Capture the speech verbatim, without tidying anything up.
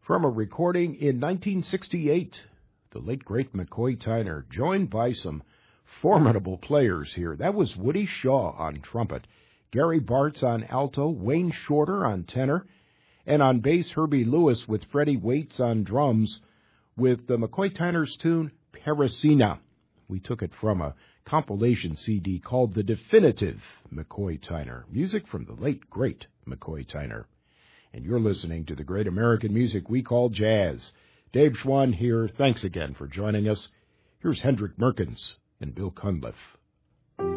From a recording in nineteen sixty-eight, the late, great McCoy Tyner, joined by some formidable players here. That was Woody Shaw on trumpet, Gary Bartz on alto, Wayne Shorter on tenor, and on bass, Herbie Lewis with Freddie Waits on drums, with the McCoy Tyner's tune, Parisina. We took it from a compilation C D called The Definitive McCoy Tyner, music from the late, great McCoy Tyner. And you're listening to the great American music we call jazz. Dave Schwann here. Thanks again for joining us. Here's Hendrik Merkens and Bill Cunliffe.